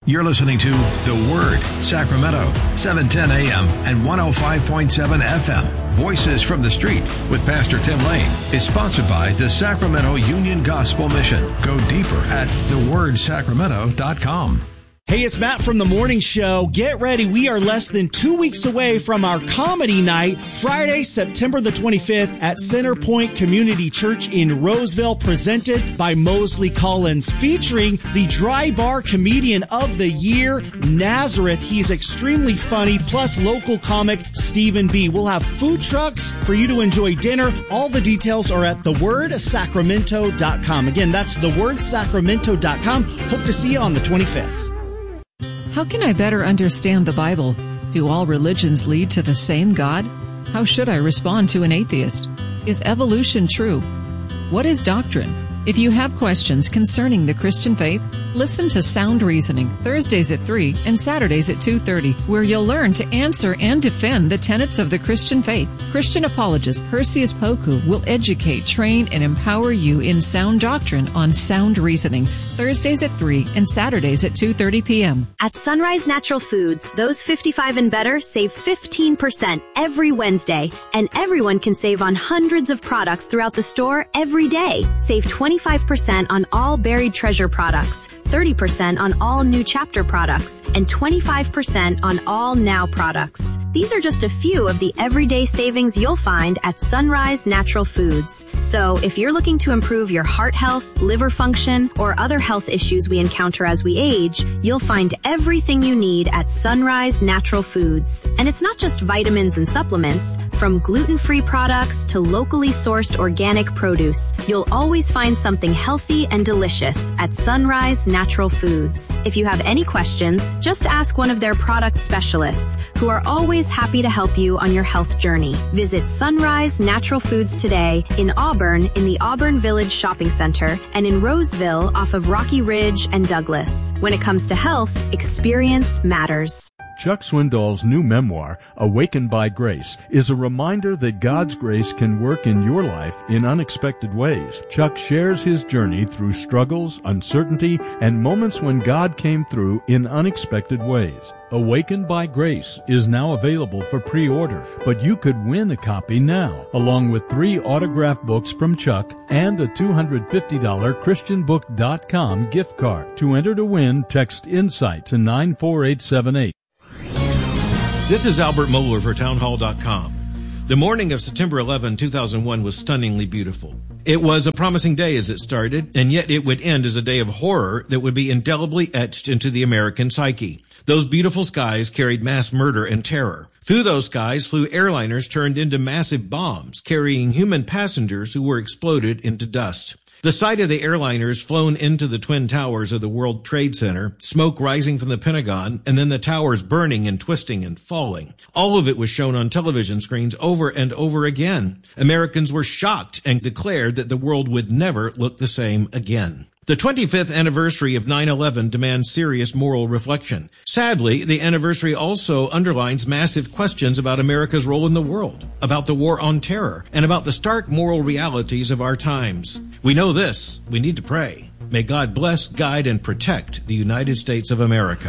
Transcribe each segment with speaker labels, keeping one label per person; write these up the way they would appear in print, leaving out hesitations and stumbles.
Speaker 1: You're listening to The Word, Sacramento, 710 AM and 105.7 FM. Voices from the Street with Pastor Tim Lane is sponsored by the Sacramento Union Gospel Mission. Go deeper at thewordsacramento.com.
Speaker 2: Hey, it's Matt from The Morning Show. Get ready. We are less than 2 weeks away from our comedy night, Friday, September the 25th at Centerpoint Community Church in Roseville, presented by Mosley Collins, featuring the Dry Bar Comedian of the Year, Nazareth. He's extremely funny, plus local comic Stephen B. We'll have food trucks for you to enjoy dinner. All the details are at thewordsacramento.com. Again, that's thewordsacramento.com. Hope to see you on the 25th.
Speaker 3: How can I better understand the Bible? Do all religions lead to the same God? How should I respond to an atheist? Is evolution true? What is doctrine? If you have questions concerning the Christian faith, listen to Sound Reasoning, Thursdays at 3 and Saturdays at 2:30, where you'll learn to answer and defend the tenets of the Christian faith. Christian apologist Perseus Poku will educate, train, and empower you in sound doctrine on Sound Reasoning, Thursdays at 3 and Saturdays at 2:30 p.m.
Speaker 4: At Sunrise Natural Foods, those 55 and better save 15% every Wednesday, and everyone can save on hundreds of products throughout the store every day. Save 25% on all Buried Treasure products, 30% on all New Chapter products, and 25% on all Now products. These are just a few of the everyday savings you'll find at Sunrise Natural Foods. So if you're looking to improve your heart health, liver function, or other health issues we encounter as we age, you'll find everything you need at Sunrise Natural Foods. And it's not just vitamins and supplements. From gluten-free products to locally sourced organic produce, you'll always find something healthy and delicious at Sunrise Natural Foods. If you have any questions, just ask one of their product specialists, who are always happy to help you on your health journey. Visit Sunrise Natural Foods today in Auburn in the Auburn Village Shopping Center and in Roseville off of Rocky Ridge and Douglas. When it comes to health, experience matters.
Speaker 5: Chuck Swindoll's new memoir, Awakened by Grace, is a reminder that God's grace can work in your life in unexpected ways. Chuck shares his journey through struggles, uncertainty, and moments when God came through in unexpected ways. Awakened by Grace is now available for pre-order, but you could win a copy now, along with 3 autographed books from Chuck and a $250 ChristianBook.com gift card. To enter to win, text INSIGHT to 94878.
Speaker 6: This is Albert Mohler for townhall.com. The morning of September 11, 2001 was stunningly beautiful. It was a promising day as it started, and yet it would end as a day of horror that would be indelibly etched into the American psyche. Those beautiful skies carried mass murder and terror. Through those skies flew airliners turned into massive bombs, carrying human passengers who were exploded into dust. The sight of the airliners flown into the Twin Towers of the World Trade Center, smoke rising from the Pentagon, and then the towers burning and twisting and falling. All of it was shown on television screens over and over again. Americans were shocked and declared that the world would never look the same again. The 25th anniversary of 9/11 demands serious moral reflection. Sadly, the anniversary also underlines massive questions about America's role in the world, about the war on terror, and about the stark moral realities of our times. We know this. We need to pray. May God bless, guide, and protect the United States of America.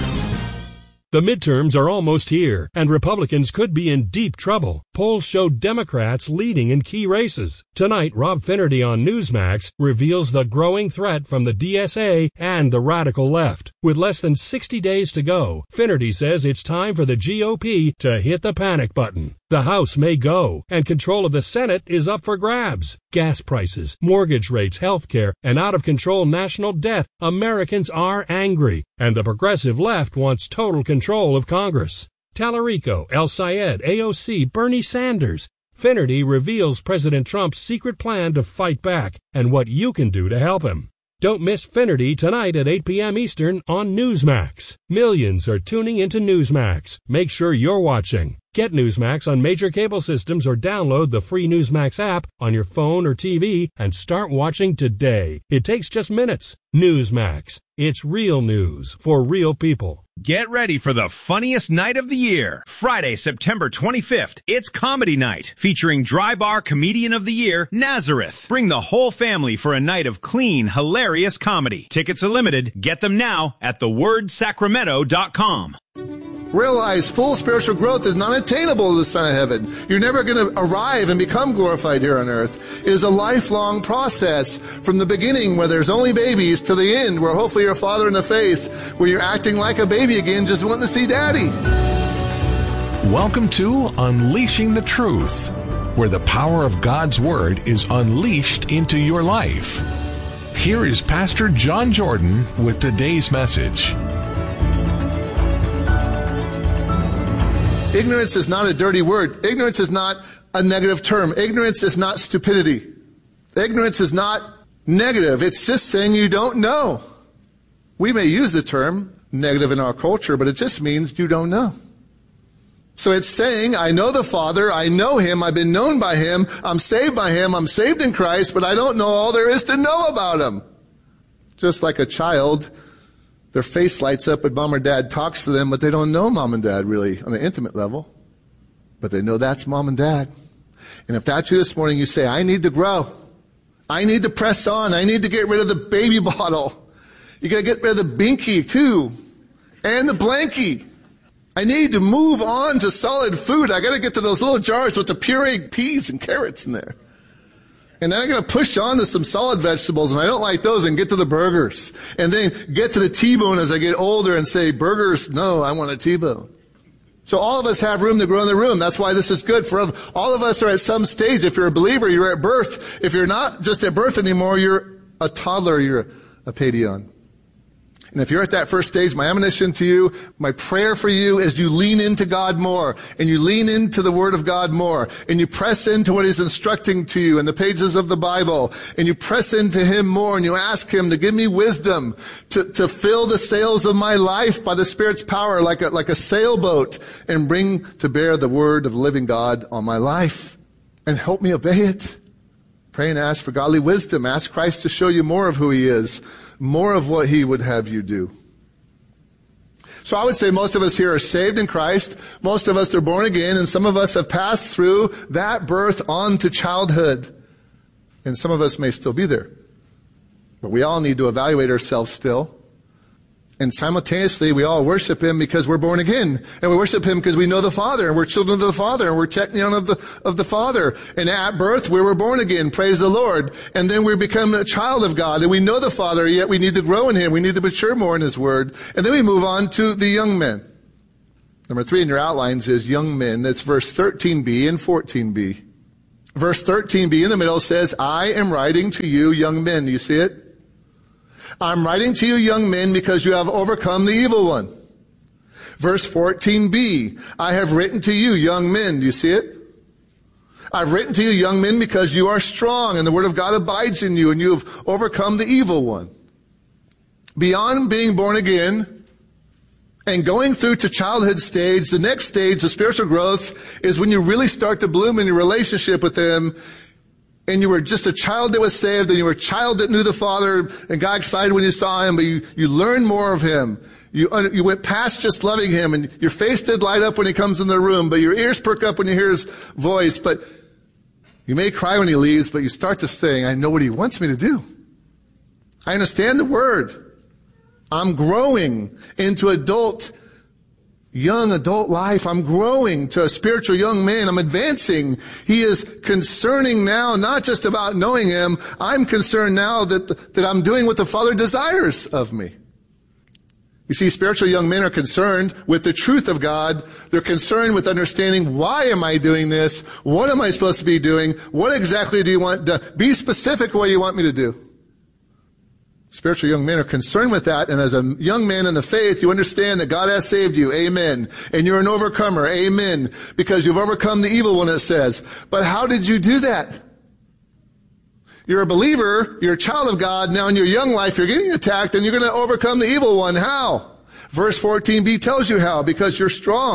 Speaker 7: The midterms are almost here, and Republicans could be in deep trouble. Polls show Democrats leading in key races. Tonight, Rob Finnerty on Newsmax reveals the growing threat from the DSA and the radical left. With less than 60 days to go, Finnerty says it's time for the GOP to hit the panic button. The House may go, and control of the Senate is up for grabs. Gas prices, mortgage rates, healthcare, and out-of-control national debt. Americans are angry, and the progressive left wants total control of Congress. Tallarico, El Sayed, AOC, Bernie Sanders. Finnerty reveals President Trump's secret plan to fight back and what you can do to help him. Don't miss Finnerty tonight at 8 p.m. Eastern on Newsmax. Millions are tuning into Newsmax. Make sure you're watching. Get Newsmax on major cable systems or download the free Newsmax app on your phone or TV and start watching today. It takes just minutes. Newsmax. It's real news for real people.
Speaker 8: Get ready for the funniest night of the year. Friday, September 25th. It's Comedy Night, featuring Dry Bar Comedian of the Year, Nazareth. Bring the whole family for a night of clean, hilarious comedy. Tickets are limited. Get them now at thewordsacramento.com.
Speaker 9: Realize full spiritual growth is not attainable to the Son of Heaven. You're never going to arrive and become glorified here on earth. It is a lifelong process from the beginning where there's only babies to the end where hopefully you're a father in the faith, where you're acting like a baby again, just wanting to see daddy.
Speaker 1: Welcome to Unleashing the Truth, where the power of God's Word is unleashed into your life. Here is Pastor John Jordan with today's message.
Speaker 9: Ignorance is not a dirty word. Ignorance is not a negative term. Ignorance is not stupidity. Ignorance is not negative. It's just saying you don't know. We may use the term negative in our culture, but it just means you don't know. So it's saying, I know the Father, I know Him, I've been known by Him, I'm saved by Him, I'm saved in Christ, but I don't know all there is to know about Him. Just like a child, their face lights up when mom or dad talks to them, but they don't know mom and dad really on the intimate level. But they know that's mom and dad. And if that's you this morning, you say, I need to grow. I need to press on. I need to get rid of the baby bottle. You got to get rid of the binky too. And the blankie. I need to move on to solid food. I got to get to those little jars with the pureed peas and carrots in there. And then I got to push on to some solid vegetables, and I don't like those, and get to the burgers. And then get to the T-bone as I get older and say, burgers, no, I want a T-bone. So all of us have room to grow in the room. That's why this is good for all of us are at some stage. If you're a believer, you're at birth. If you're not just at birth anymore, you're a toddler, you're a paidion. And if you're at that first stage, my admonition to you, my prayer for you is you lean into God more, and you lean into the Word of God more, and you press into what He's instructing to you in the pages of the Bible, and you press into Him more, and you ask Him to give me wisdom to fill the sails of my life by the Spirit's power like a sailboat, and bring to bear the Word of the living God on my life, and help me obey it. Pray and ask for godly wisdom. Ask Christ to show you more of who He is, more of what He would have you do. So I would say most of us here are saved in Christ. Most of us are born again, and some of us have passed through that birth on to childhood. And some of us may still be there. But we all need to evaluate ourselves still. And simultaneously, we all worship Him because we're born again. And we worship Him because we know the Father, and we're children of the Father, and we're technion of the Father. And at birth, we were born again. Praise the Lord. And then we become a child of God, and we know the Father, yet we need to grow in Him. We need to mature more in His Word. And then we move on to the young men. Number 3 in your outlines is young men. That's verse 13b and 14b. Verse 13b in the middle says, I am writing to you, young men. Do you see it? I'm writing to you, young men, because you have overcome the evil one. Verse 14b, I have written to you, young men. Do you see it? I've written to you, young men, because you are strong, and the word of God abides in you, and you have overcome the evil one. Beyond being born again and going through to childhood stage, the next stage of spiritual growth is when you really start to bloom in your relationship with Him. And you were just a child that was saved, and you were a child that knew the Father and got excited when you saw Him, but you learned more of Him. You went past just loving Him, and your face did light up when He comes in the room, but your ears perk up when you hear His voice. But you may cry when He leaves, but you start to say, I know what He wants me to do. I understand the Word. I'm growing into young adult life. I'm growing to a spiritual young man. I'm advancing. He is concerning now, not just about knowing Him. I'm concerned now that I'm doing what the Father desires of me. You see, spiritual young men are concerned with the truth of God. They're concerned with understanding, why am I doing this? What am I supposed to be doing? What exactly do you want to be specific what you want me to do? Spiritual young men are concerned with that, and as a young man in the faith, you understand that God has saved you, amen. And you're an overcomer, amen, because you've overcome the evil one, it says. But how did you do that? You're a believer, you're a child of God, now in your young life you're getting attacked, and you're going to overcome the evil one. How? Verse 14b tells you how, because you're strong.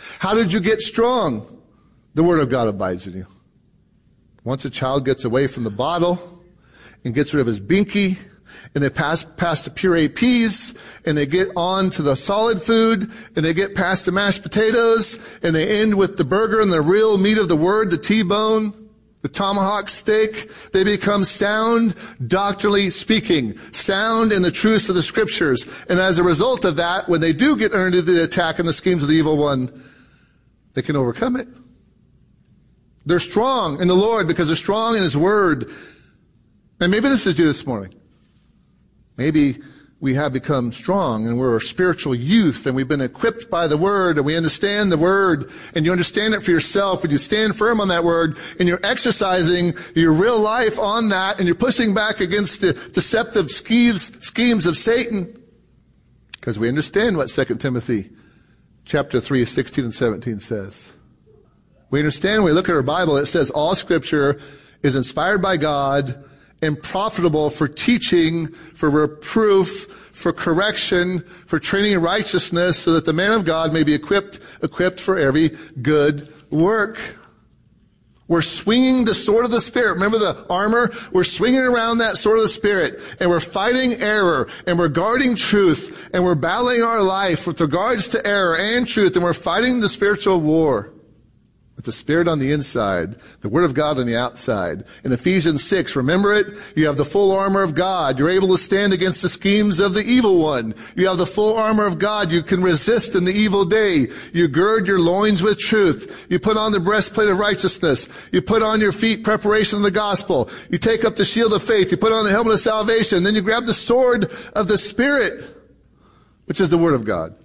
Speaker 9: How did you get strong? The Word of God abides in you. Once a child gets away from the bottle and gets rid of his binky, and they pass the pureed peas, and they get on to the solid food, and they get past the mashed potatoes, and they end with the burger and the real meat of the Word, the T-bone, the tomahawk steak. They become sound doctrinally speaking, sound in the truths of the Scriptures. And as a result of that, when they do get under the attack and the schemes of the evil one, they can overcome it. They're strong in the Lord because they're strong in His Word. And maybe this is you this morning. Maybe we have become strong and we're a spiritual youth and we've been equipped by the Word and we understand the Word and you understand it for yourself and you stand firm on that Word and you're exercising your real life on that and you're pushing back against the deceptive schemes of Satan. Because we understand what 2 Timothy chapter 3, 16 and 17 says. We understand when we look at our Bible, it says all Scripture is inspired by God and profitable for teaching, for reproof, for correction, for training in righteousness, so that the man of God may be equipped for every good work. We're swinging the sword of the Spirit. Remember the armor? We're swinging around that sword of the Spirit, and we're fighting error, and we're guarding truth, and we're battling our life with regards to error and truth, and we're fighting the spiritual war. With the Spirit on the inside, the Word of God on the outside. In Ephesians 6, remember it? You have the full armor of God. You're able to stand against the schemes of the evil one. You have the full armor of God. You can resist in the evil day. You gird your loins with truth. You put on the breastplate of righteousness. You put on your feet preparation of the gospel. You take up the shield of faith. You put on the helmet of salvation. Then you grab the sword of the Spirit, which is the Word of God.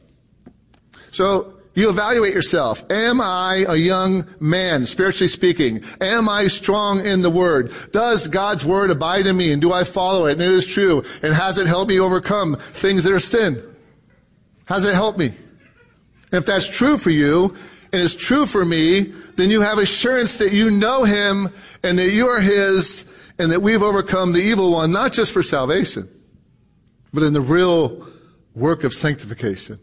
Speaker 9: So, you evaluate yourself. Am I a young man, spiritually speaking? Am I strong in the Word? Does God's Word abide in me? And do I follow it? And it is true. And has it helped me overcome things that are sin? Has it helped me? And if that's true for you, and it's true for me, then you have assurance that you know Him, and that you are His, and that we've overcome the evil one, not just for salvation, but in the real work of sanctification.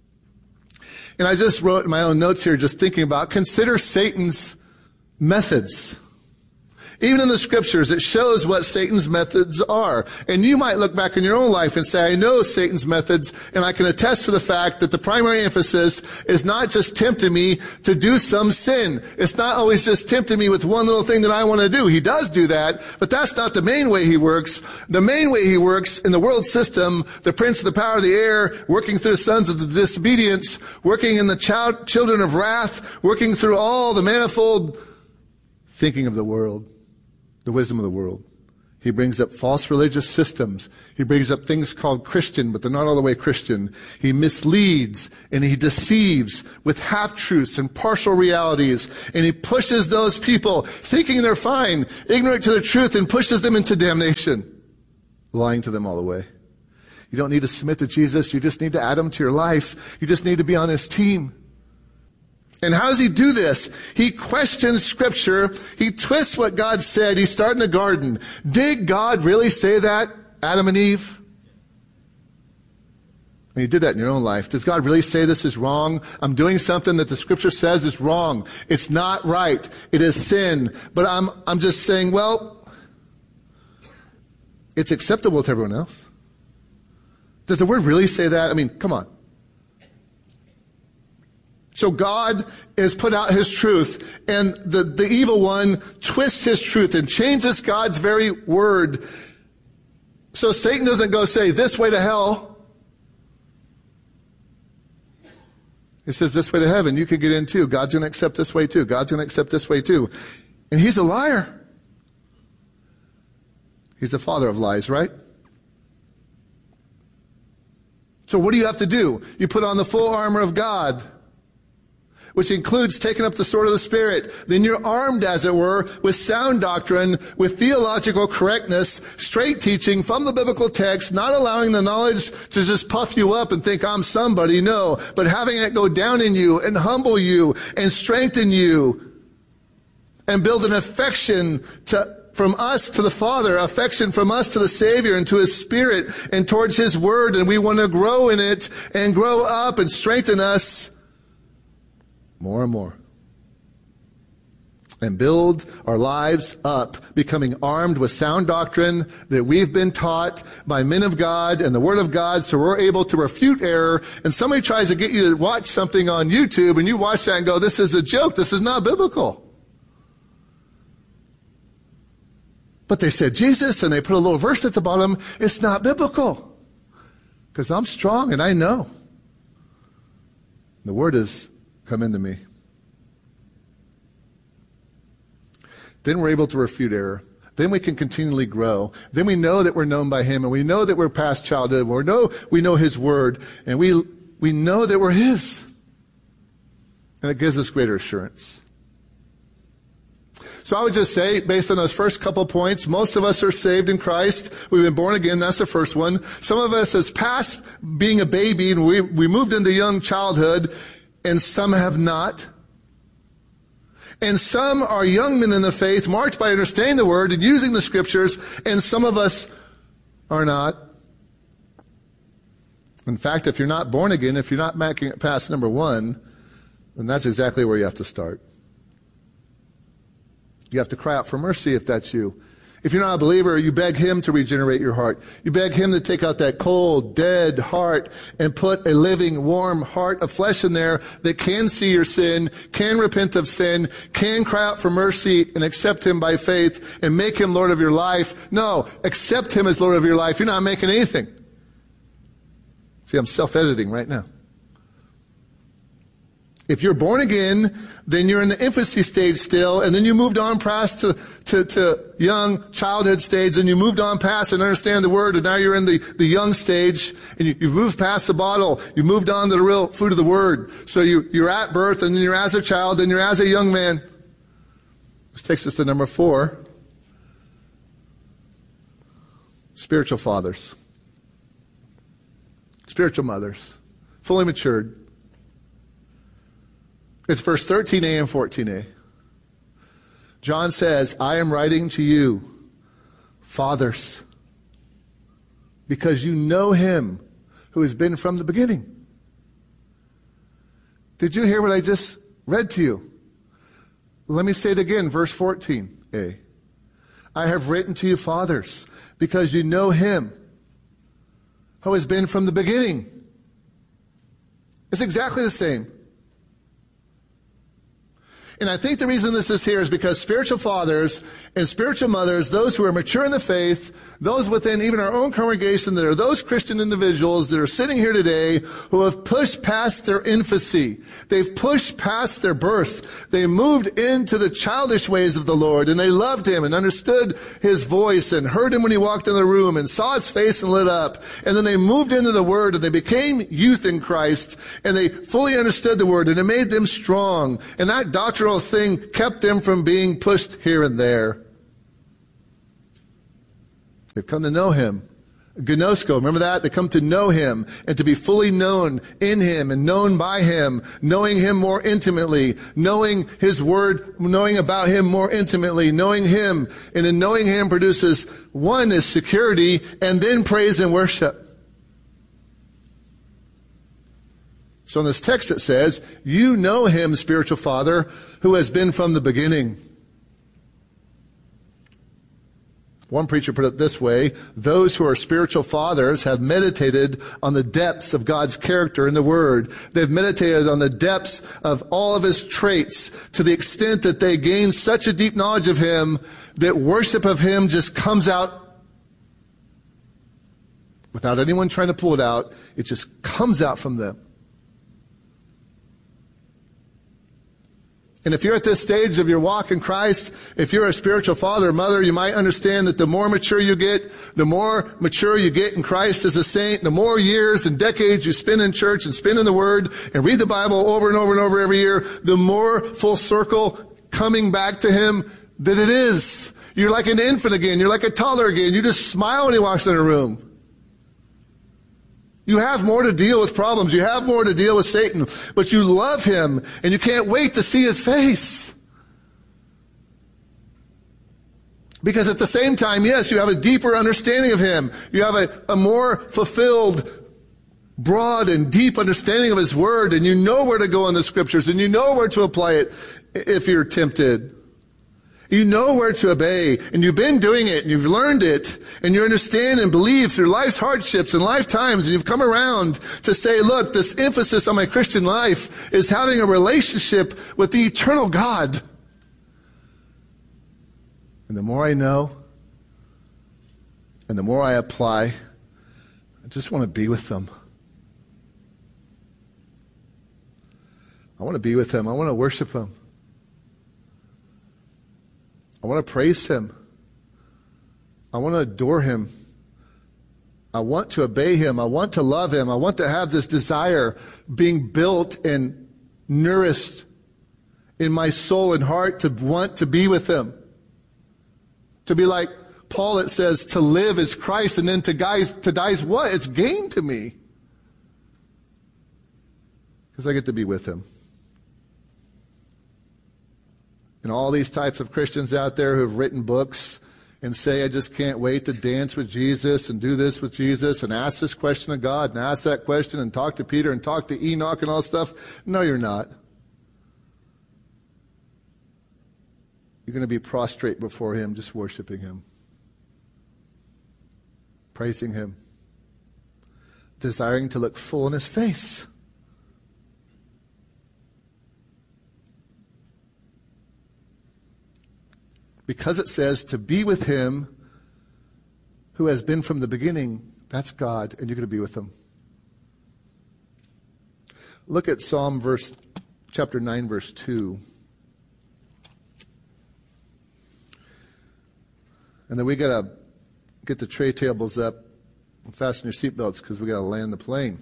Speaker 9: And I just wrote in my own notes here, just thinking about, consider Satan's methods. Even in the Scriptures, it shows what Satan's methods are. And you might look back in your own life and say, I know Satan's methods, and I can attest to the fact that the primary emphasis is not just tempting me to do some sin. It's not always just tempting me with one little thing that I want to do. He does do that, but that's not the main way he works. The main way he works in the world system, the prince of the power of the air, working through the sons of the disobedience, working in the children of wrath, working through all the manifold thinking of the world. The wisdom of the world. He brings up false religious systems. He brings up things called Christian, but they're not all the way Christian. He misleads and he deceives with half-truths and partial realities. And he pushes those people, thinking they're fine, ignorant to the truth, and pushes them into damnation, lying to them all the way. You don't need to submit to Jesus. You just need to add him to your life. You just need to be on his team. And how does he do this? He questions Scripture. He twists what God said. He started in the garden. Did God really say that, Adam and Eve? And you did that in your own life. Does God really say this is wrong? I'm doing something that the Scripture says is wrong. It's not right. It is sin. But I'm just saying, well, it's acceptable to everyone else. Does the Word really say that? I mean, come on. So God has put out his truth, and the evil one twists his truth and changes God's very word. So Satan doesn't go say, this way to hell. He says, this way to heaven. You could get in too. God's going to accept this way too. God's going to accept this way too. And he's a liar. He's the father of lies, right? So what do you have to do? You put on the full armor of God, which includes taking up the sword of the Spirit. Then you're armed, as it were, with sound doctrine, with theological correctness, straight teaching from the biblical text, not allowing the knowledge to just puff you up and think I'm somebody, no, but having it go down in you and humble you and strengthen you and build an affection from us to the Father, affection from us to the Savior and to His Spirit and towards His Word, and we want to grow in it and grow up and strengthen us more and more. And build our lives up, becoming armed with sound doctrine that we've been taught by men of God and the Word of God, so we're able to refute error. And somebody tries to get you to watch something on YouTube, and you watch that and go, this is a joke, this is not biblical. But they said Jesus, and they put a little verse at the bottom, it's not biblical. Because I'm strong and I know. The Word has come into me. Then we're able to refute error. Then we can continually grow. Then we know that we're known by Him, and we know that we're past childhood. We know His Word, and we know that we're His. And it gives us greater assurance. So I would just say, based on those first couple points, most of us are saved in Christ. We've been born again. That's the first one. Some of us has passed being a baby, and we moved into young childhood, and some have not. And some are young men in the faith, marked by understanding the Word and using the Scriptures, and some of us are not. In fact, if you're not born again, if you're not making it past number 1, then that's exactly where you have to start. You have to cry out for mercy if that's you. If you're not a believer, you beg Him to regenerate your heart. You beg Him to take out that cold, dead heart and put a living, warm heart of flesh in there that can see your sin, can repent of sin, can cry out for mercy and accept Him by faith and make Him Lord of your life. No, accept Him as Lord of your life. You're not making anything. See, I'm self-editing right now. If you're born again, then you're in the infancy stage still, and then you moved on past to young childhood stage, and you moved on past and understand the Word, and now you're in the young stage, and you've moved past the bottle. You moved on to the real food of the Word. So you're at birth, and then you're as a child, and you're as a young man. This takes us to number 4. Spiritual fathers. Spiritual mothers. Fully matured. It's verse 13a and 14a. John says, I am writing to you, fathers, because you know Him who has been from the beginning. Did you hear what I just read to you? Let me say it again, verse 14a. I have written to you, fathers, because you know Him who has been from the beginning. It's exactly the same. And I think the reason this is here is because spiritual fathers and spiritual mothers, those who are mature in the faith, those within even our own congregation, that are those Christian individuals that are sitting here today who have pushed past their infancy. They've pushed past their birth. They moved into the childish ways of the Lord, and they loved Him and understood His voice and heard Him when He walked in the room and saw His face and lit up. And then they moved into the Word, and they became youth in Christ, and they fully understood the Word, and it made them strong. And that doctrinal thing kept them from being pushed here and there. They've come to know Him. Gnosko, remember that? They come to know Him and to be fully known in Him and known by Him, knowing Him more intimately, knowing His Word, knowing about Him more intimately, knowing Him. And in knowing Him produces, one is security, and then praise and worship. So in this text it says, you know Him, spiritual father, who has been from the beginning. One preacher put it this way, those who are spiritual fathers have meditated on the depths of God's character in the Word. They've meditated on the depths of all of His traits to the extent that they gain such a deep knowledge of Him that worship of Him just comes out without anyone trying to pull it out. It just comes out from them. And if you're at this stage of your walk in Christ, if you're a spiritual father or mother, you might understand that the more mature you get, the more mature you get in Christ as a saint, the more years and decades you spend in church and spend in the Word and read the Bible over and over and over every year, the more full circle coming back to Him that it is. You're like an infant again. You're like a toddler again. You just smile when He walks in a room. You have more to deal with problems. You have more to deal with Satan. But you love Him, and you can't wait to see His face. Because at the same time, yes, you have a deeper understanding of Him. You have a more fulfilled broad and deep understanding of His Word, and you know where to go in the Scriptures, and you know where to apply it if you're tempted. You know where to obey, and you've been doing it, and you've learned it, and you understand and believe through life's hardships and lifetimes, and you've come around to say, look, this emphasis on my Christian life is having a relationship with the eternal God. And the more I know, and the more I apply, I just want to be with them. I want to be with Him. I want to worship Him. I want to praise Him. I want to adore Him. I want to obey Him. I want to love Him. I want to have this desire being built and nourished in my soul and heart to want to be with Him. To be like Paul, it says, to live is Christ, and then to die is what? It's gain to me. Because I get to be with Him. And all these types of Christians out there who have written books and say, I just can't wait to dance with Jesus and do this with Jesus and ask this question of God and ask that question and talk to Peter and talk to Enoch and all this stuff. No, you're not. You're going to be prostrate before Him, just worshiping Him, praising Him, desiring to look full in His face. Because it says to be with Him who has been from the beginning, that's God, and you're going to be with Him. Look at chapter 9, verse 2. And then we got to get the tray tables up and fasten your seatbelts because we got to land the plane.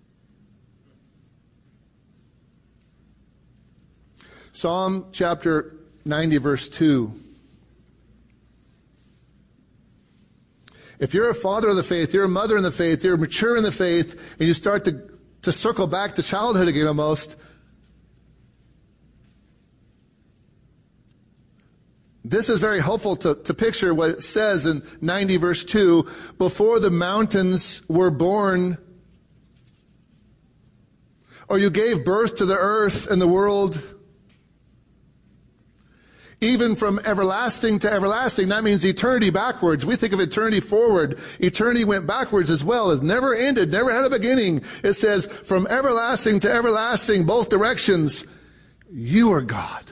Speaker 9: Psalm chapter 90, verse 2. If you're a father of the faith, you're a mother in the faith, you're mature in the faith, and you start to circle back to childhood again almost, this is very helpful to picture what it says in 90 verse 2. Before the mountains were born, or you gave birth to the earth and the world, even from everlasting to everlasting. That means eternity backwards. We think of eternity forward. Eternity went backwards as well. It never ended, never had a beginning. It says from everlasting to everlasting, both directions, you are God.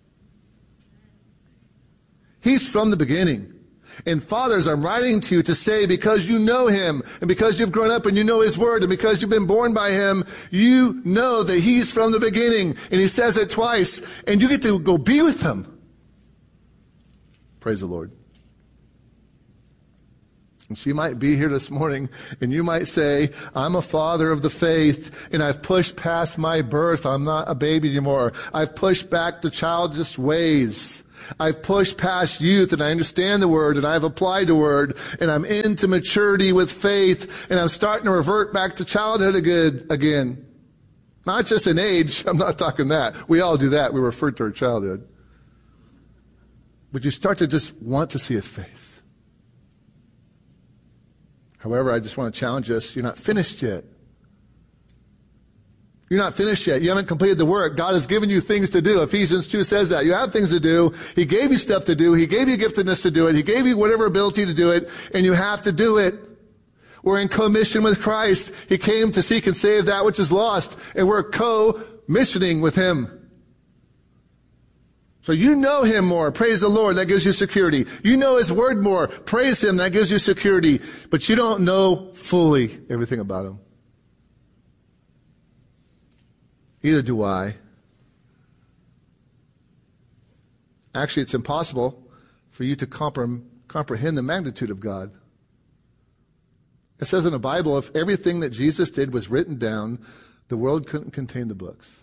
Speaker 9: He's from the beginning. And fathers, I'm writing to you to say, because you know Him, and because you've grown up and you know His Word, and because you've been born by Him, you know that He's from the beginning. And He says it twice, and you get to go be with Him. Praise the Lord. And so you might be here this morning and you might say, I'm a father of the faith and I've pushed past my birth. I'm not a baby anymore. I've pushed back the childish ways. I've pushed past youth and I understand the Word and I've applied the Word and I'm into maturity with faith and I'm starting to revert back to childhood again. Not just in age. I'm not talking that. We all do that. We refer to our childhood. But you start to just want to see His face. However, I just want to challenge us. You're not finished yet. You're not finished yet. You haven't completed the work. God has given you things to do. Ephesians 2 says that. You have things to do. He gave you stuff to do. He gave you giftedness to do it. He gave you whatever ability to do it. And you have to do it. We're in commission with Christ. He came to seek and save that which is lost. And we're co-missioning with Him. So you know Him more. Praise the Lord. That gives you security. You know His Word more. Praise Him. That gives you security. But you don't know fully everything about Him. Neither do I. Actually, it's impossible for you to comprehend the magnitude of God. It says in the Bible, if everything that Jesus did was written down, the world couldn't contain the books.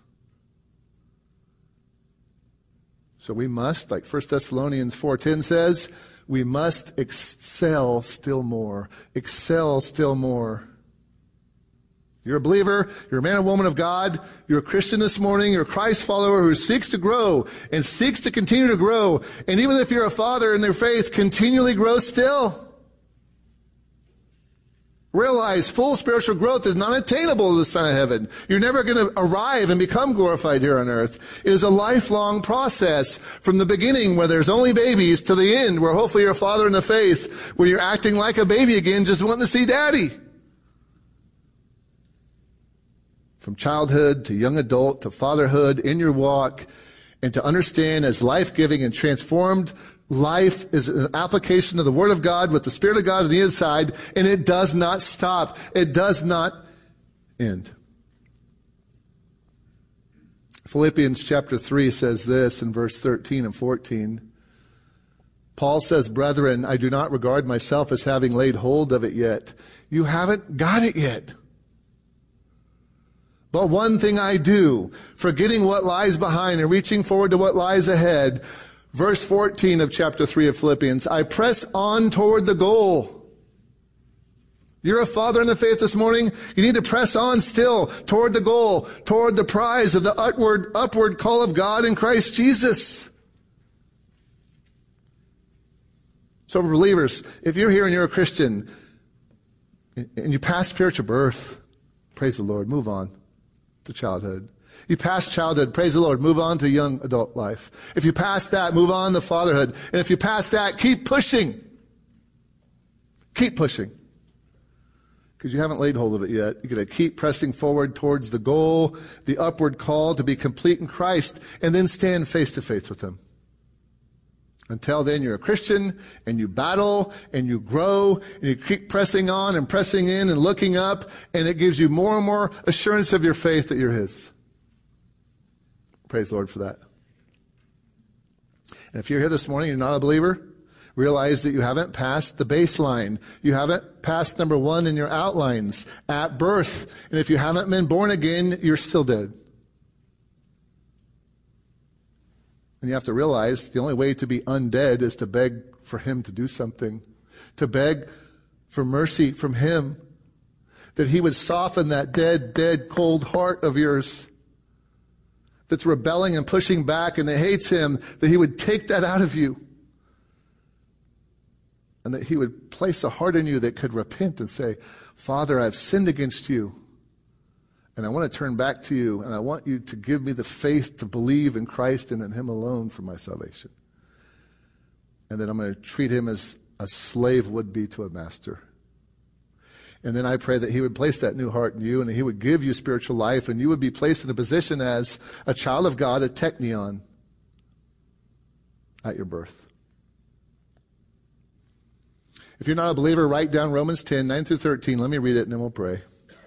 Speaker 9: So we must, like 1 Thessalonians 4:10 says, we must excel still more. Excel still more. You're a believer. You're a man or woman of God. You're a Christian this morning. You're a Christ follower who seeks to grow and seeks to continue to grow. And even if you're a father in their faith, continually grow still. Realize full spiritual growth is not attainable to the Son of Heaven. You're never going to arrive and become glorified here on earth. It is a lifelong process from the beginning where there's only babies to the end where hopefully you're a father in the faith, where you're acting like a baby again, just wanting to see daddy. From childhood to young adult to fatherhood in your walk, and to understand as life-giving and transformed life is an application of the Word of God with the Spirit of God on the inside, and it does not stop. It does not end. Philippians chapter 3 says this in verse 13 and 14. Paul says, "Brethren, I do not regard myself as having laid hold of it yet." You haven't got it yet. "But one thing I do, forgetting what lies behind and reaching forward to what lies ahead." Verse 14 of chapter 3 of Philippians, "I press on toward the goal." You're a father in the faith this morning. You need to press on still toward the goal, toward the prize of the upward call of God in Christ Jesus. So believers, if you're here and you're a Christian and you pass spiritual birth, praise the Lord, move on to childhood. You pass childhood, praise the Lord, move on to young adult life. If you pass that, move on to fatherhood. And if you pass that, keep pushing. Keep pushing. Because you haven't laid hold of it yet. You're going to keep pressing forward towards the goal, the upward call to be complete in Christ, and then stand face to face with Him. Until then, you're a Christian, and you battle, and you grow, and you keep pressing on and pressing in and looking up, and it gives you more and more assurance of your faith that you're His. Praise the Lord for that. And if you're here this morning, you're not a believer, realize that you haven't passed the baseline. You haven't passed number 1 in your outlines at birth. And if you haven't been born again, you're still dead. And you have to realize the only way to be undead is to beg for Him to do something, to beg for mercy from Him, that He would soften that dead, cold heart of yours that's rebelling and pushing back and that hates Him, that He would take that out of you. And that He would place a heart in you that could repent and say, "Father, I've sinned against you. And I want to turn back to you. And I want you to give me the faith to believe in Christ and in Him alone for my salvation. And then I'm going to treat Him as a slave would be to a master." And then I pray that He would place that new heart in you and that He would give you spiritual life and you would be placed in a position as a child of God, a teknion, at your birth. If you're not a believer, write down Romans 10, 9 through 13. Let me read it and then we'll pray.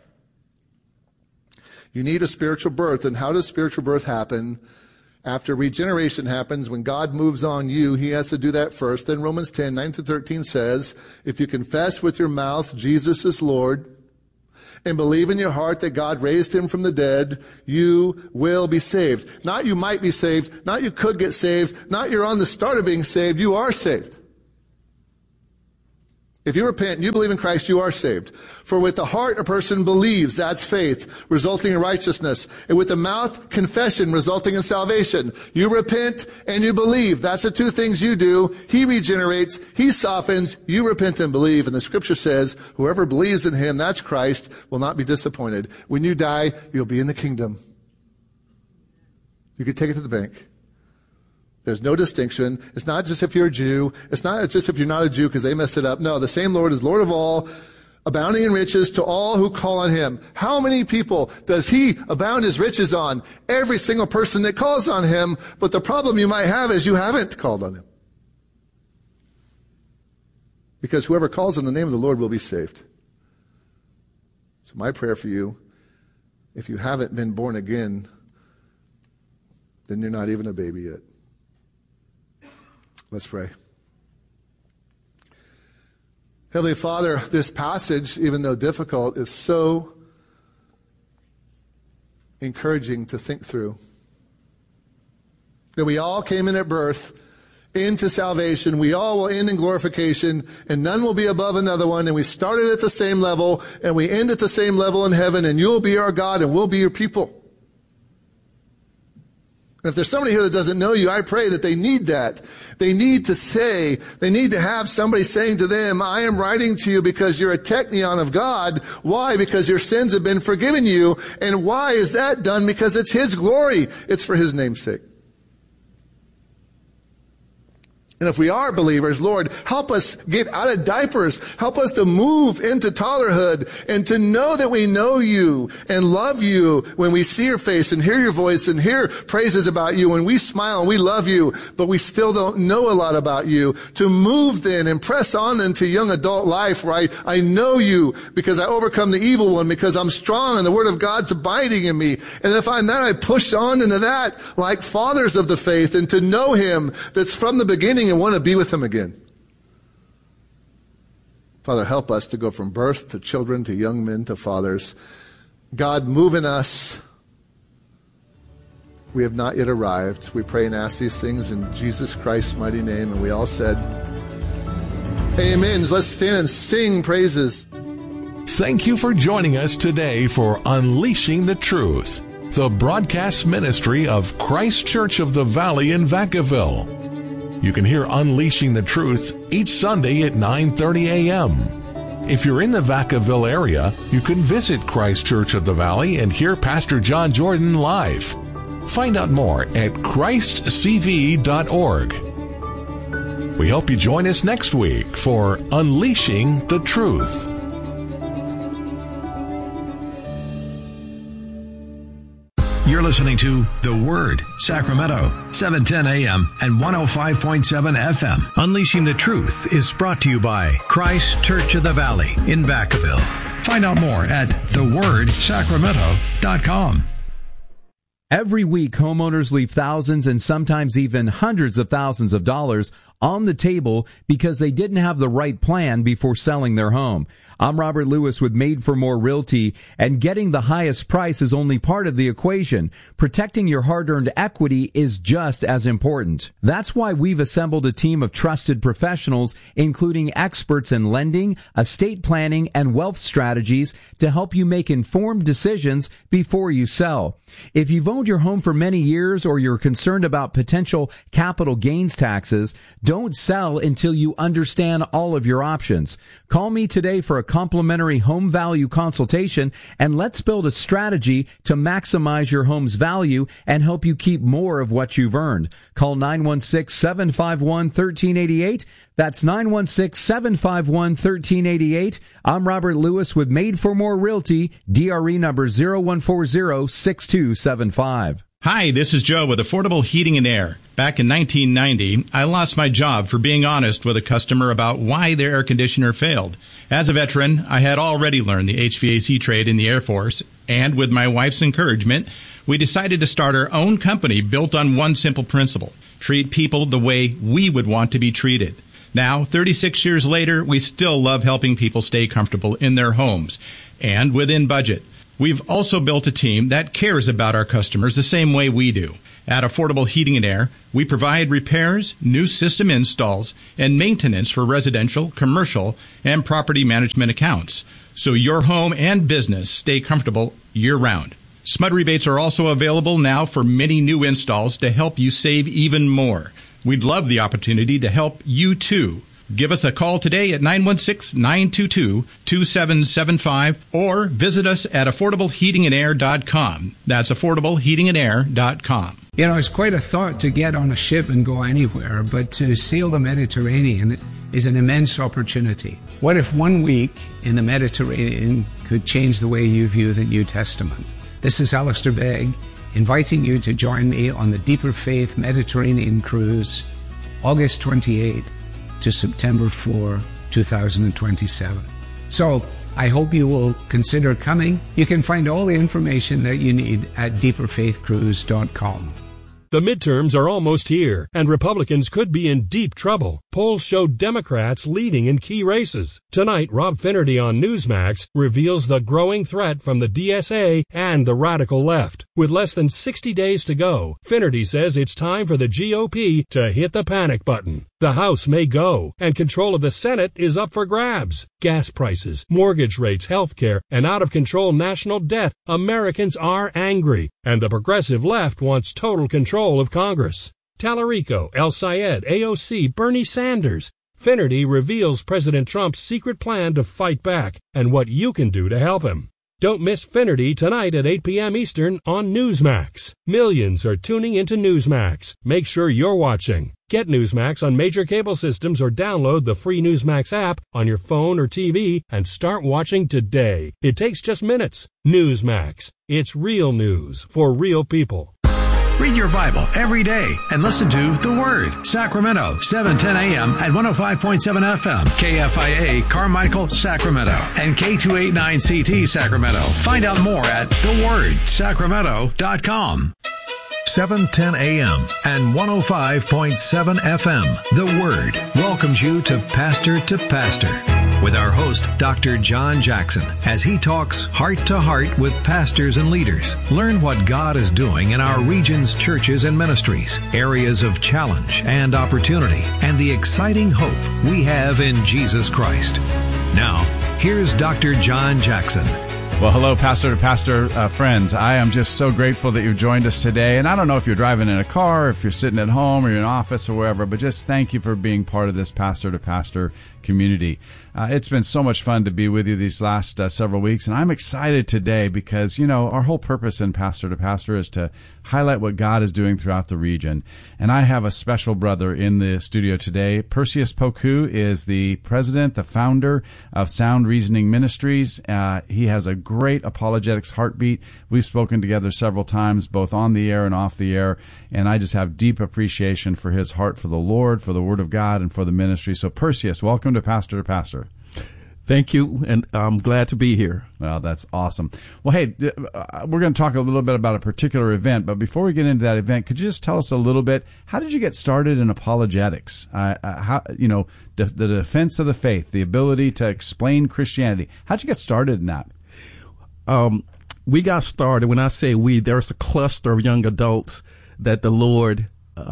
Speaker 9: You need a spiritual birth. And how does spiritual birth happen? After regeneration happens, when God moves on you, He has to do that first. Then Romans 10, 9 through 13 says, if you confess with your mouth Jesus is Lord and believe in your heart that God raised Him from the dead, you will be saved. Not you might be saved, not you could get saved, not you're on the start of being saved, you are saved. If you repent and you believe in Christ, you are saved. For with the heart a person believes, that's faith, resulting in righteousness. And with the mouth, confession, resulting in salvation. You repent and you believe. That's the two things you do. He regenerates, He softens, you repent and believe. And the Scripture says, whoever believes in Him, that's Christ, will not be disappointed. When you die, you'll be in the kingdom. You can take it to the bank. There's no distinction. It's not just if you're a Jew. It's not just if you're not a Jew because they messed it up. No, the same Lord is Lord of all, abounding in riches to all who call on Him. How many people does He abound His riches on? Every single person that calls on Him. But the problem you might have is you haven't called on Him. Because whoever calls on the name of the Lord will be saved. So my prayer for you, if you haven't been born again, then you're not even a baby yet. Let's pray. Heavenly Father, this passage, even though difficult, is so encouraging to think through. That we all came in at birth into salvation. We all will end in glorification, and none will be above another one. And we started at the same level, and we end at the same level in heaven, and you'll be our God, and we'll be your people. And if there's somebody here that doesn't know you, I pray that they need that. They need to have somebody saying to them, I am writing to you because you're a teknion of God. Why? Because your sins have been forgiven you. And why is that done? Because it's His glory. It's for His name's sake. And if we are believers, Lord, help us get out of diapers. Help us to move into toddlerhood and to know that we know you and love you when we see your face and hear your voice and hear praises about you. When we smile and we love you, but we still don't know a lot about you. To move then and press on into young adult life where I know you because I overcome the evil one, because I'm strong and the word of God's abiding in me. And if I'm that, I push on into that like fathers of the faith and to know Him that's from the beginning and want to be with Him again. Father, help us to go from birth to children to young men to fathers. God, move in us. We have not yet arrived. We pray and ask these things in Jesus Christ's mighty name. And we all said, amen. Let's stand and sing praises.
Speaker 10: Thank you for joining us today for Unleashing the Truth, the broadcast ministry of Christ Church of the Valley in Vacaville. You can hear Unleashing the Truth each Sunday at 9:30 a.m. If you're in the Vacaville area, you can visit Christ Church of the Valley and hear Pastor John Jordan live. Find out more at christcv.org. We hope you join us next week for Unleashing the Truth.
Speaker 1: You're listening to The Word, Sacramento, 710 AM and 105.7 FM.
Speaker 11: Unleashing the Truth is brought to you by Christ Church of the Valley in Vacaville.
Speaker 1: Find out more at thewordsacramento.com.
Speaker 12: Every week, homeowners leave thousands and sometimes even hundreds of thousands of dollars on the table because they didn't have the right plan before selling their home. I'm Robert Lewis with Made for More Realty, and getting the highest price is only part of the equation. Protecting your hard-earned equity is just as important. That's why we've assembled a team of trusted professionals, including experts in lending, estate planning, and wealth strategies to help you make informed decisions before you sell. If you've owned your home for many years or you're concerned about potential capital gains taxes, don't sell until you understand all of your options. Call me today for a complimentary home value consultation, and let's build a strategy to maximize your home's value and help you keep more of what you've earned. Call 916-751-1388. That's 916-751-1388. I'm Robert Lewis with Made for More Realty, DRE number 0140-6275.
Speaker 13: Hi, this is Joe with Affordable Heating and Air. Back in 1990, I lost my job for being honest with a customer about why their air conditioner failed. As a veteran, I had already learned the HVAC trade in the Air Force, and with my wife's encouragement, we decided to start our own company built on one simple principle: treat people the way we would want to be treated. Now, 36 years later, we still love helping people stay comfortable in their homes and within budget. We've also built a team that cares about our customers the same way we do. At Affordable Heating and Air, we provide repairs, new system installs, and maintenance for residential, commercial, and property management accounts, so your home and business stay comfortable year-round. SMUD rebates are also available now for many new installs to help you save even more. We'd love the opportunity to help you, too. Give us a call today at 916-922-2775 or visit us at affordableheatingandair.com. That's affordableheatingandair.com.
Speaker 14: You know, it's quite a thought to get on a ship and go anywhere, but to sail the Mediterranean is an immense opportunity. What if 1 week in the Mediterranean could change the way you view the New Testament? This is Alistair Begg, inviting you to join me on the Deeper Faith Mediterranean Cruise, August 28th. to September 4, 2027. So I hope you will consider coming. You can find all the information that you need at deeperfaithcruise.com.
Speaker 7: The midterms are almost here, and Republicans could be in deep trouble. Polls show Democrats leading in key races. Tonight, Rob Finnerty on Newsmax reveals the growing threat from the DSA and the radical left. With less than 60 days to go, Finnerty says it's time for the GOP to hit the panic button. The House may go, and control of the Senate is up for grabs. Gas prices, mortgage rates, health care, and out-of-control national debt. Americans are angry, and the progressive left wants total control of Congress. Tallarico, El Sayed, AOC, Bernie Sanders. Finnerty reveals President Trump's secret plan to fight back and what you can do to help him. Don't miss Finnerty tonight at 8 p.m. Eastern on Newsmax. Millions are tuning into Newsmax. Make sure you're watching. Get Newsmax on major cable systems or download the free Newsmax app on your phone or TV and start watching today. It takes just minutes. Newsmax. It's real news for real people.
Speaker 1: Read your Bible every day and listen to The Word. Sacramento, 710 a.m. at 105.7 FM. KFIA, Carmichael, Sacramento. And K289CT, Sacramento. Find out more at thewordsacramento.com.
Speaker 11: 710 a.m. and 105.7 FM. The Word welcomes you to Pastor with our host, Dr. John Jackson, as he talks heart to heart with pastors and leaders. Learn what God is doing in our region's churches and ministries, areas of challenge and opportunity, and the exciting hope we have in Jesus Christ. Now, here's Dr. John Jackson.
Speaker 15: Well, hello, Pastor to Pastor friends. I am just so grateful that you've joined us today. And I don't know if you're driving in a car, if you're sitting at home or you're in an office or wherever, but just thank you for being part of this Pastor to Pastor community. It's been so much fun to be with you these last several weeks, and I'm excited today because, you know, our whole purpose in Pastor to Pastor is to highlight what God is doing throughout the region. And I have a special brother in the studio today. Perseus Poku is the president, the founder of Sound Reasoning Ministries. He has a great apologetics heartbeat. We've spoken together several times, both on the air and off the air, and I just have deep appreciation for his heart for the Lord, for the Word of God, and for the ministry. So, Perseus, welcome to Pastor to Pastor.
Speaker 16: Thank you, and I'm glad to be here.
Speaker 15: Well, that's awesome. Well, hey, we're going to talk a little bit about a particular event, but before we get into that event, could you just tell us a little bit, how did you get started in apologetics? How, you know, the defense of the faith, the ability to explain Christianity. How'd you get started in that?
Speaker 16: We got started, when I say we, there's a cluster of young adults that the Lord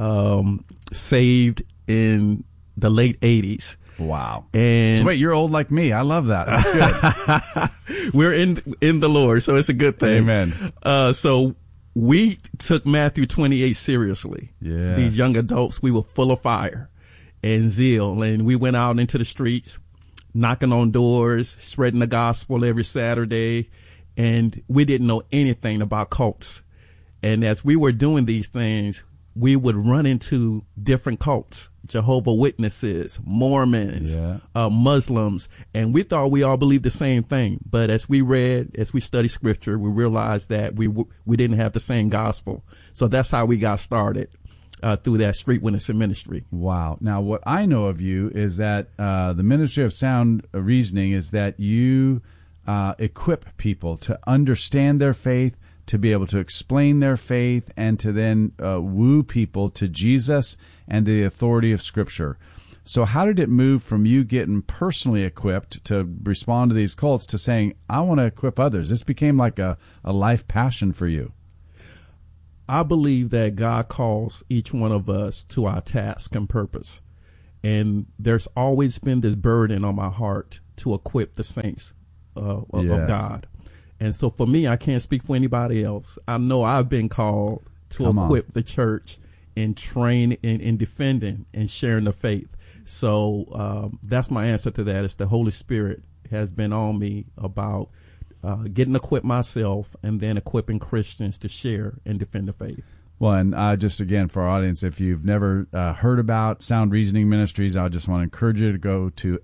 Speaker 16: saved in the late 80s.
Speaker 15: Wow.
Speaker 16: And
Speaker 15: so wait, you're old like me. I love that. That's
Speaker 16: good. We're in the Lord, so it's a good thing.
Speaker 15: Amen.
Speaker 16: So we took Matthew 28 seriously.
Speaker 15: Yeah.
Speaker 16: These young adults, we were full of fire and zeal, and we went out into the streets, knocking on doors, spreading the gospel every Saturday, and we didn't know anything about cults. And as we were doing these things, we would run into different cults, Jehovah's Witnesses, Mormons, Muslims, and we thought we all believed the same thing. But as we studied scripture, we realized that we didn't have the same gospel. So that's how we got started through that street witnessing ministry.
Speaker 15: Wow. Now, what I know of you is that the Ministry of Sound Reasoning is that you equip people to understand their faith, to be able to explain their faith, and to then woo people to Jesus and to the authority of Scripture. So how did it move from you getting personally equipped to respond to these cults to saying, I want to equip others? This became like a life passion for you.
Speaker 16: I believe that God calls each one of us to our task and purpose. And there's always been this burden on my heart to equip the saints of God. And so for me, I can't speak for anybody else. I know I've been called to equip the church and train in defending and sharing the faith. So that's my answer to that. It's the Holy Spirit has been on me about getting equipped myself and then equipping Christians to share and defend the faith.
Speaker 15: Well, and just again, for our audience, if you've never heard about Sound Reasoning Ministries, I just want to encourage you to go to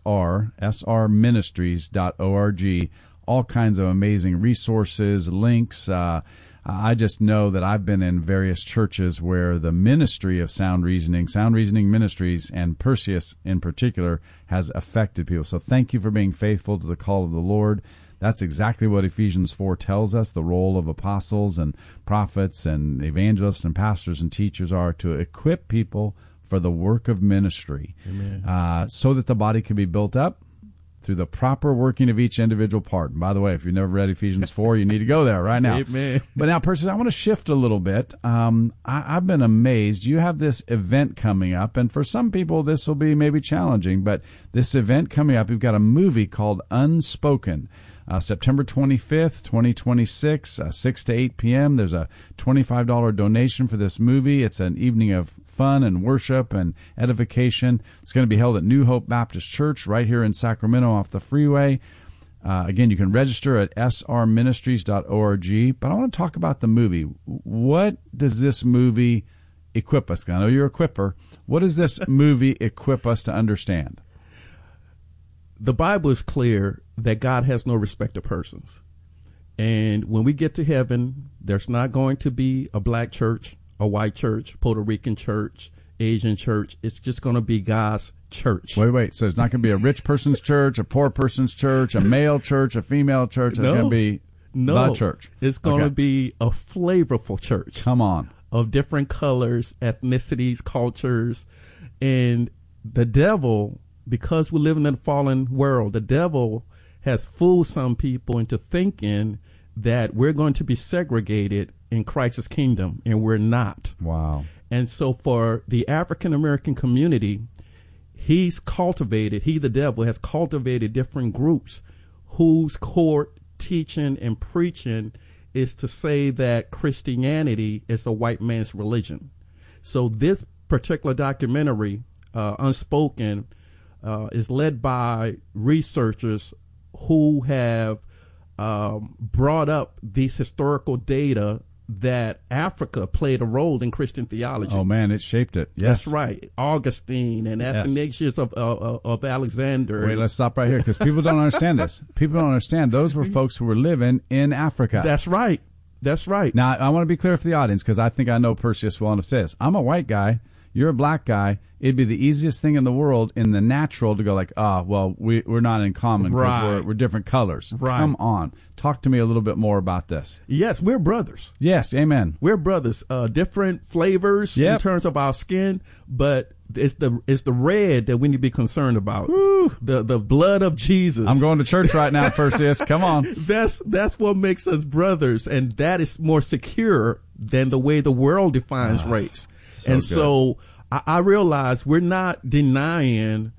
Speaker 15: srministries.org. All kinds of amazing resources, links. I just know that I've been in various churches where the ministry of Sound Reasoning Ministries, and Perseus in particular, has affected people. So thank you for being faithful to the call of the Lord. That's exactly what Ephesians 4 tells us. The role of apostles and prophets and evangelists and pastors and teachers are to equip people for the work of ministry.
Speaker 16: Amen.
Speaker 15: So that the body can be built up through the proper working of each individual part. And by the way, if you've never read Ephesians 4, you need to go there right now.
Speaker 16: Amen.
Speaker 15: But now, Persis, I want to shift a little bit. I've been amazed. You have this event coming up, and for some people, this will be maybe challenging, but this event coming up, you've got a movie called Unspoken. September 25th, 2026, 6 to 8 p.m. There's a $25 donation for this movie. It's an evening of fun and worship and edification. It's going to be held at New Hope Baptist Church right here in Sacramento off the freeway. Again, you can register at srministries.org. But I want to talk about the movie. What does this movie equip us? I know you're a equipper. What does this movie equip us to understand?
Speaker 16: The Bible is clear that God has no respect of persons. And when we get to heaven, there's not going to be a black church, a white church, Puerto Rican church, Asian church. It's just going to be God's church.
Speaker 15: Wait. So it's not going to be a rich person's church, a poor person's church, a male church, a female church. It's going to be the church.
Speaker 16: It's going to be a flavorful church.
Speaker 15: Come on.
Speaker 16: Of different colors, ethnicities, cultures. And the devil, because we're living in a fallen world, the devil has fooled some people into thinking that we're going to be segregated in Christ's kingdom, and we're not.
Speaker 15: Wow.
Speaker 16: And so for the African American community, he, the devil, has cultivated different groups whose core teaching and preaching is to say that Christianity is a white man's religion. So this particular documentary, Unspoken, is led by researchers who have brought up these historical data that Africa played a role in Christian theology.
Speaker 15: Oh man, it shaped it. Yes,
Speaker 16: that's right. Augustine and Athanasius of Alexander.
Speaker 15: Wait, let's stop right here because people don't understand this. People don't understand. Those were folks who were living in Africa.
Speaker 16: That's right. That's right.
Speaker 15: Now I want to be clear for the audience because I think I know Perseus well enough to say this. I'm a white guy. You're a black guy. It'd be the easiest thing in the world in the natural to go like, well, we're not in common because we're different colors.
Speaker 16: Right.
Speaker 15: Come on. Talk to me a little bit more about this.
Speaker 16: Yes, we're brothers.
Speaker 15: Yes, amen.
Speaker 16: We're brothers. Different flavors in terms of our skin, but it's the red that we need to be concerned about.
Speaker 15: Woo.
Speaker 16: The blood of Jesus.
Speaker 15: I'm going to church right now, Perseus. Come on.
Speaker 16: That's what makes us brothers, and that is more secure than the way the world defines race. So I realize we're not denying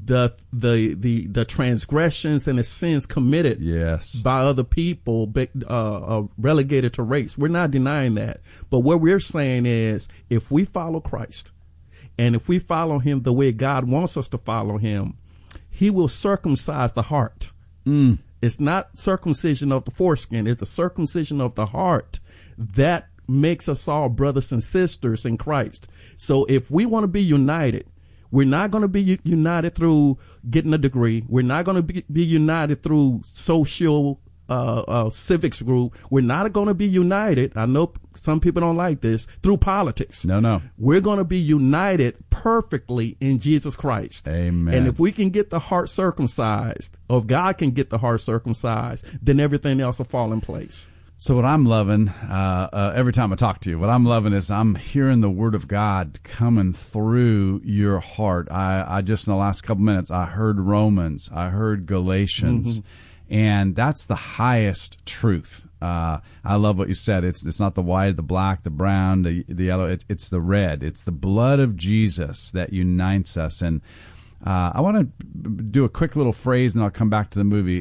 Speaker 16: the transgressions and the sins committed by other people relegated to race. We're not denying that. But what we're saying is if we follow Christ and if we follow him the way God wants us to follow him, he will circumcise the heart. It's not circumcision of the foreskin. It's the circumcision of the heart that makes us all brothers and sisters in Christ. So if we want to be united, we're not going to be united through getting a degree. We're not going to be united through social civics group. We're not going to be united. I know some people don't like this, through politics.
Speaker 15: No.
Speaker 16: We're going to be united perfectly in Jesus Christ.
Speaker 15: Amen.
Speaker 16: And if we can get the heart circumcised, or if God can get the heart circumcised, then everything else will fall in place.
Speaker 15: So what I'm loving, every time I talk to you, what I'm loving is I'm hearing the Word of God coming through your heart. I just in the last couple minutes, I heard Romans, I heard Galatians, and that's the highest truth. I love what you said. It's not the white, the black, the brown, the yellow. It's the red. It's the blood of Jesus that unites us. And I want to do a quick little phrase, and I'll come back to the movie.